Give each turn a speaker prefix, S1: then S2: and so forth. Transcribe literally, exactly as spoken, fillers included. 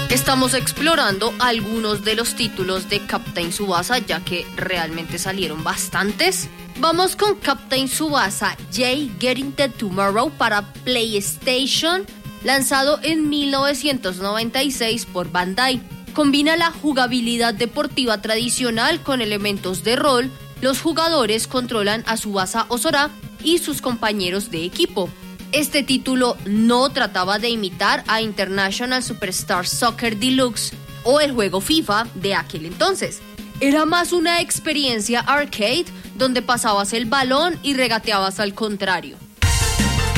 S1: Estamos explorando algunos de los títulos de Captain Tsubasa, ya que realmente salieron bastantes. Vamos con Captain Tsubasa J Getting the Tomorrow para PlayStation, lanzado en mil novecientos noventa y seis por Bandai. Combina la jugabilidad deportiva tradicional con elementos de rol. Los jugadores controlan a Tsubasa Ozora y sus compañeros de equipo. Este título no trataba de imitar a International Superstar Soccer Deluxe o el juego FIFA de aquel entonces. Era más una experiencia arcade donde pasabas el balón y regateabas al contrario.